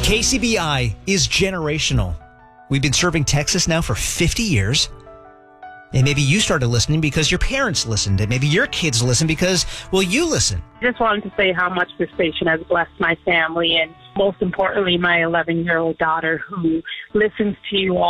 KCBI is generational. We've been serving Texas now for 50 years. And maybe you started listening because your parents listened. And maybe your kids listen because, well, you listen. Just wanted to say how much this station has blessed my family and most importantly, my 11-year-old daughter who listens to you all.